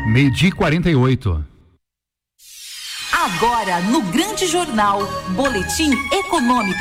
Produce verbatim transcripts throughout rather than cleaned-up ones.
Meio-dia e quarenta e oito. Agora no Grande Jornal, Boletim Econômico.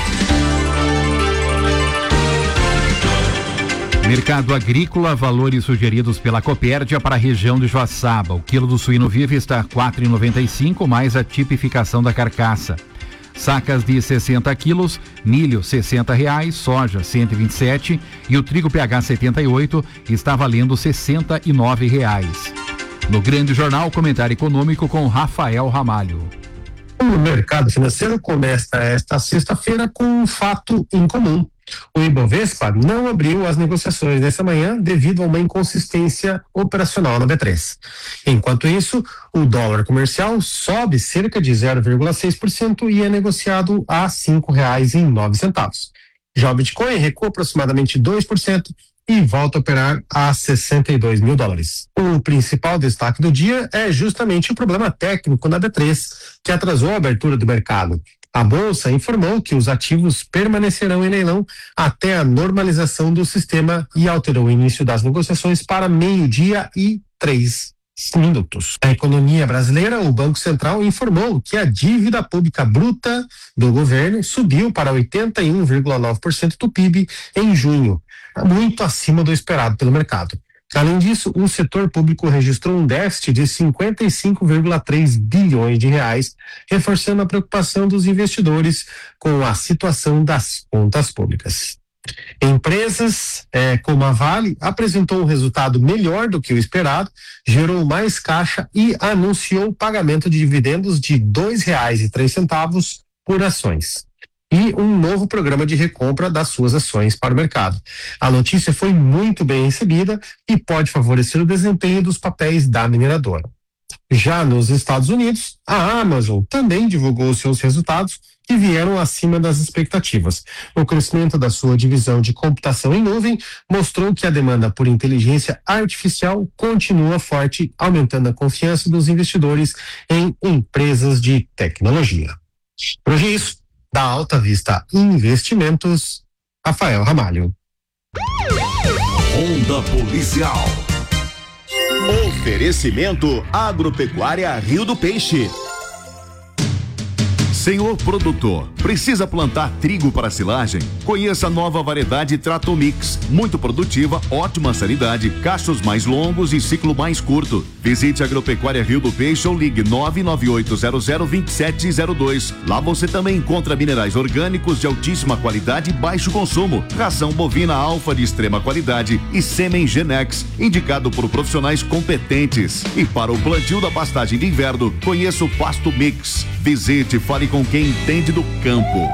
Mercado agrícola, valores sugeridos pela Copérdia para a região de Joaçaba. O quilo do suíno vivo está a quatro reais e noventa e cinco centavos, mais a tipificação da carcaça. Sacas de sessenta quilos, milho sessenta reais, soja cento e vinte e sete e o trigo P H setenta e oito está valendo sessenta e nove reais. No Grande Jornal, comentário econômico com Rafael Ramalho. O mercado financeiro começa esta sexta-feira com um fato incomum. O Ibovespa não abriu as negociações nessa manhã devido a uma inconsistência operacional na B três. Enquanto isso, o dólar comercial sobe cerca de zero vírgula seis por cento e é negociado a cinco reais e nove centavos. Já o Bitcoin recua aproximadamente dois por cento e volta a operar a sessenta e dois mil dólares. O principal destaque do dia é justamente o problema técnico na B três, que atrasou a abertura do mercado. A Bolsa informou que os ativos permanecerão em leilão até a normalização do sistema e alterou o início das negociações para meio-dia e três minutos. Na economia brasileira, o Banco Central informou que a dívida pública bruta do governo subiu para oitenta e um vírgula nove por cento do P I B em junho, muito acima do esperado pelo mercado. Além disso, o setor público registrou um déficit de cinquenta e cinco vírgula três bilhões de reais, reforçando a preocupação dos investidores com a situação das contas públicas. Empresas eh, como a Vale apresentou um resultado melhor do que o esperado, gerou mais caixa e anunciou o pagamento de dividendos de dois reais e três centavos por ações. E um novo programa de recompra das suas ações para o mercado. A notícia foi muito bem recebida e pode favorecer o desempenho dos papéis da mineradora. Já nos Estados Unidos, a Amazon também divulgou seus resultados, que vieram acima das expectativas. O crescimento da sua divisão de computação em nuvem mostrou que a demanda por inteligência artificial continua forte, aumentando a confiança dos investidores em empresas de tecnologia. Por hoje é isso. Da Alta Vista Investimentos, Rafael Ramalho. Ronda Policial. Oferecimento Agropecuária Rio do Peixe. Senhor produtor, precisa plantar trigo para silagem? Conheça a nova variedade Tratomix, muito produtiva, ótima sanidade, cachos mais longos e ciclo mais curto. Visite a Agropecuária Rio do Peixe ou ligue nove nove oito zero zero dois sete zero dois. Lá você também encontra minerais orgânicos de altíssima qualidade e baixo consumo, ração bovina alfa de extrema qualidade e sêmen Genex, indicado por profissionais competentes. E para o plantio da pastagem de inverno, conheça o Pasto Mix. Visite, fale com quem entende do campo.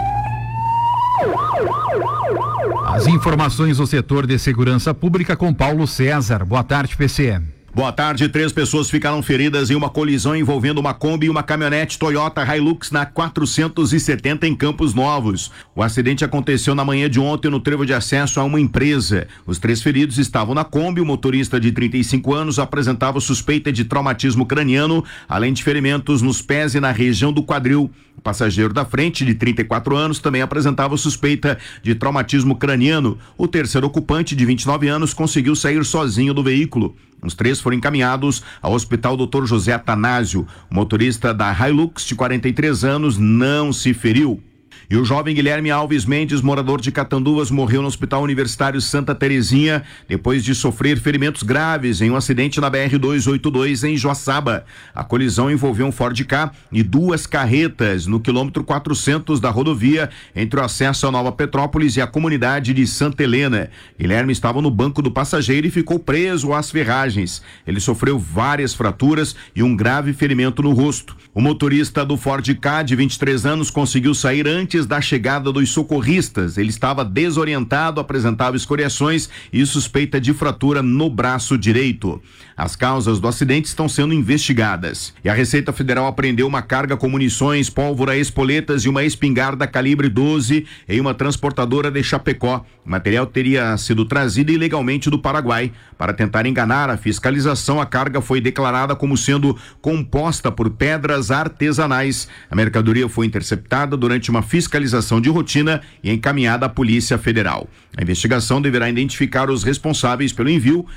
As informações do setor de segurança pública com Paulo César. Boa tarde, P C. Boa tarde, três pessoas ficaram feridas em uma colisão envolvendo uma Kombi e uma caminhonete Toyota Hilux na quatrocentos e setenta em Campos Novos. O acidente aconteceu na manhã de ontem no trevo de acesso a uma empresa. Os três feridos estavam na Kombi, o motorista de trinta e cinco anos apresentava suspeita de traumatismo craniano, além de ferimentos nos pés e na região do quadril. O passageiro da frente, de trinta e quatro anos, também apresentava suspeita de traumatismo craniano. O terceiro ocupante, de vinte e nove anos, conseguiu sair sozinho do veículo. Os três foram encaminhados ao Hospital doutor José Atanásio. O motorista da Hilux, de quarenta e três anos, não se feriu. E o jovem Guilherme Alves Mendes, morador de Catanduvas, morreu no Hospital Universitário Santa Terezinha depois de sofrer ferimentos graves em um acidente na B R duzentos e oitenta e dois em Joaçaba. A colisão envolveu um Ford Ka e duas carretas no quilômetro quatrocentos da rodovia entre o acesso a Nova Petrópolis e a comunidade de Santa Helena. Guilherme estava no banco do passageiro e ficou preso às ferragens. Ele sofreu várias fraturas e um grave ferimento no rosto. O motorista do Ford Ka, de vinte e três anos, conseguiu sair antes da chegada dos socorristas. Ele estava desorientado, apresentava escoriações e suspeita de fratura no braço direito. As causas do acidente estão sendo investigadas. E a Receita Federal apreendeu uma carga com munições, pólvora, espoletas e uma espingarda calibre doze em uma transportadora de Chapecó. O material teria sido trazido ilegalmente do Paraguai. Para tentar enganar a fiscalização, a carga foi declarada como sendo composta por pedras artesanais. A mercadoria foi interceptada durante uma fiscalização de rotina e encaminhada à Polícia Federal. A investigação deverá identificar os responsáveis pelo envio